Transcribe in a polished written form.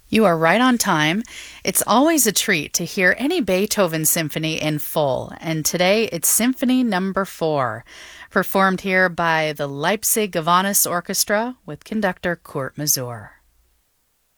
You are right on time. It's always a treat to hear any Beethoven symphony in full, and today it's Symphony Number 4, performed here by the Leipzig Gowanus Orchestra with conductor Kurt Masur.